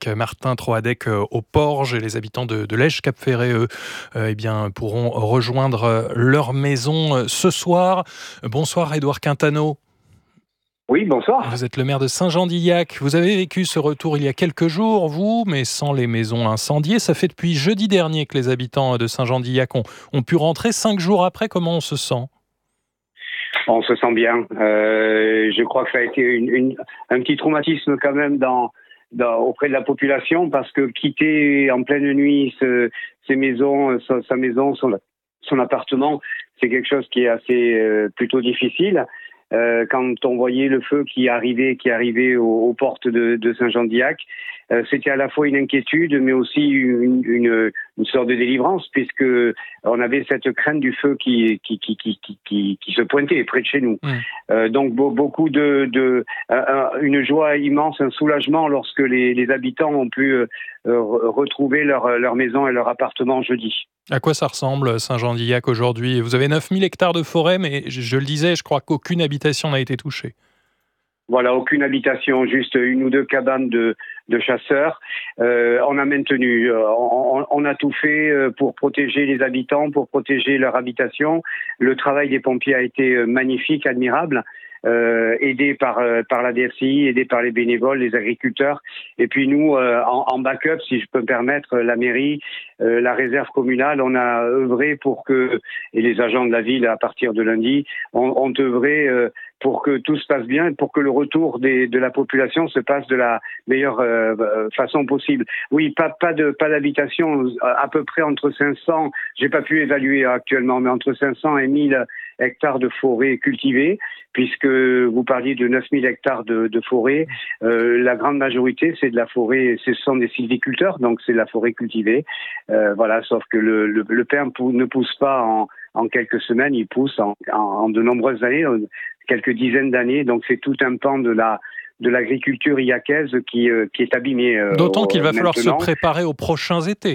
avec Martin Troadec au Porge, et les habitants de Lège-Cap-Ferré, eux, pourront rejoindre leur maison ce soir. Bonsoir Édouard Quintano. Oui, bonsoir. Vous êtes le maire de Saint-Jean-d'Illac. Vous avez vécu ce retour il y a quelques jours, vous, mais sans les maisons incendiées. Ça fait depuis jeudi dernier que les habitants de Saint-Jean-d'Illac ont pu rentrer. 5 jours après, comment on se sent ? On se sent bien. Je crois que ça a été un petit traumatisme quand même auprès de la population, parce que quitter en pleine nuit sa maison, son appartement, c'est quelque chose qui est assez plutôt difficile. Quand on voyait le feu qui arrivait aux portes de Saint-Jean-d'Illac, c'était à la fois une inquiétude, mais aussi une sorte de délivrance, puisque on avait cette crainte du feu qui se pointait près de chez nous. Donc beaucoup une joie immense, un soulagement lorsque les habitants ont pu retrouver leur maison et leur appartement jeudi. À quoi ça ressemble Saint-Jean-d'Illac aujourd'hui ? Vous avez 9000 hectares de forêt, mais je le disais, je crois qu'aucune habitation n'a été touchée. Voilà, aucune habitation, juste une ou deux cabanes de chasseurs. On a maintenu, on a tout fait pour protéger les habitants, pour protéger leur habitation. Le travail des pompiers a été magnifique, admirable. Aidé par la DFCI, aidé par les bénévoles, les agriculteurs, et puis nous en backup, si je peux me permettre, la mairie, la réserve communale, on a œuvré pour que, et les agents de la ville à partir de lundi ont œuvré pour que tout se passe bien et pour que le retour de la population se passe de la meilleure façon possible. Oui, pas d'habitation, à peu près entre 500, j'ai pas pu évaluer actuellement, mais entre 500 et 1000 hectares de forêt cultivée, puisque vous parliez de 9000 hectares de forêt. La grande majorité, c'est de la forêt, ce sont des sylviculteurs, donc c'est de la forêt cultivée. Voilà, sauf que le pin ne pousse pas en quelques semaines, il pousse en de nombreuses années, quelques dizaines d'années. Donc c'est tout un pan de l'agriculture illacaise qui est abîmé. D'autant qu'il va falloir se préparer aux prochains étés.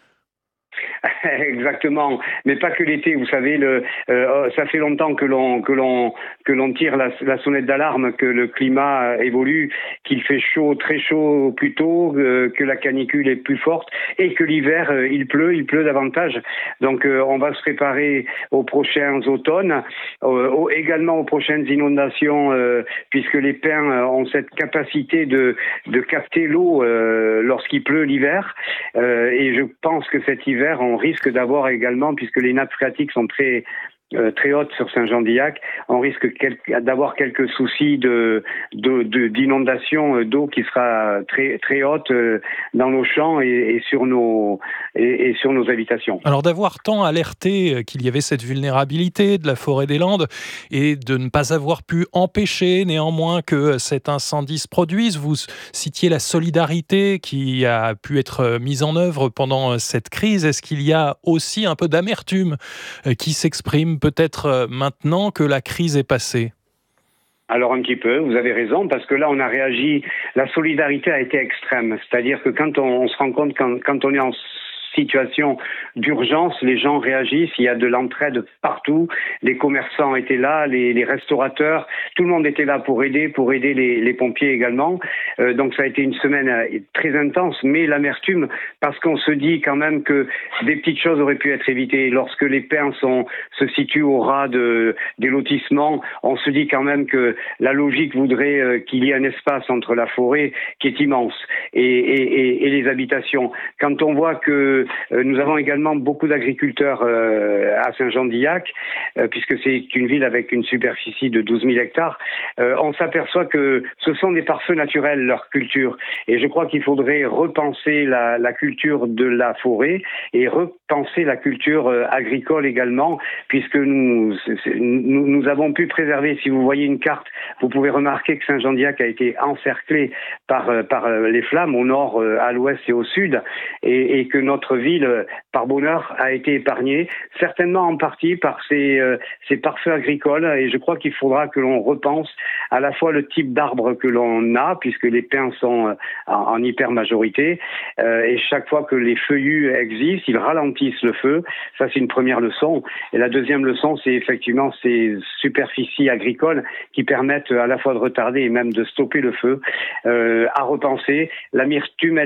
Exactement, mais pas que l'été. Vous savez, ça fait longtemps que l'on tire la sonnette d'alarme, que le climat évolue, qu'il fait chaud, très chaud plus tôt, que la canicule est plus forte et que l'hiver il pleut davantage. Donc on va se préparer aux prochains automnes, également aux prochaines inondations, puisque les pins ont cette capacité de capter l'eau lorsqu'il pleut l'hiver, et je pense que cet hiver on risque d'avoir également, puisque les nappes phréatiques sont très hautes sur Saint-Jean-d'Illac, on risque d'avoir quelques soucis d'inondation d'eau qui sera très haute dans nos champs et sur nos habitations. Alors d'avoir tant alerté qu'il y avait cette vulnérabilité de la forêt des Landes et de ne pas avoir pu empêcher néanmoins que cet incendie se produise, vous citiez la solidarité qui a pu être mise en œuvre pendant cette crise. Est-ce qu'il y a aussi un peu d'amertume qui s'exprime peut-être maintenant que la crise est passée ? Alors un petit peu, vous avez raison, parce que là on a réagi, la solidarité a été extrême, c'est-à-dire que quand on se rend compte, quand on est en situation d'urgence, les gens réagissent, il y a de l'entraide partout, les commerçants étaient là, les restaurateurs, tout le monde était là pour aider les pompiers également. Donc ça a été une semaine très intense, mais l'amertume, parce qu'on se dit quand même que des petites choses auraient pu être évitées. Lorsque les pins se situent au ras des lotissements, on se dit quand même que la logique voudrait qu'il y ait un espace entre la forêt qui est immense et les habitations. Quand on voit que nous avons également beaucoup d'agriculteurs à Saint-Jean-d'Illac, puisque c'est une ville avec une superficie de 12 000 hectares. On s'aperçoit que ce sont des pare-feux naturels, leur culture. Et je crois qu'il faudrait repenser la culture de la forêt et repenser la culture agricole également, puisque nous avons pu préserver, si vous voyez une carte, vous pouvez remarquer que Saint-Jean-d'Illac a été encerclé par les flammes au nord, à l'ouest et au sud, et que notre ville, par bonheur, a été épargnée, certainement en partie par ces pare-feux agricoles, et je crois qu'il faudra que l'on repense à la fois le type d'arbre que l'on a, puisque les pins sont en hyper majorité, et chaque fois que les feuillus existent, ils ralentissent le feu. Ça, c'est une première leçon. Et la deuxième leçon, c'est effectivement ces superficies agricoles qui permettent à la fois de retarder et même de stopper le feu, à repenser. L'amertume